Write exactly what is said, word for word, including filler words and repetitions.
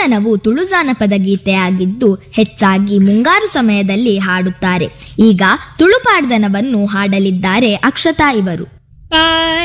ಪಾಡ್ದನವು ತುಳು ಜಾನಪದ ಗೀತೆಯಾಗಿದ್ದು ಹೆಚ್ಚಾಗಿ ಮುಂಗಾರು ಸಮಯದಲ್ಲಿ ಹಾಡುತ್ತಾರೆ. ಈಗ ತುಳು ಪಾಡ್ದನವನ್ನು ಹಾಡಲಿದ್ದಾರೆ ಅಕ್ಷತಾ ಇವರು.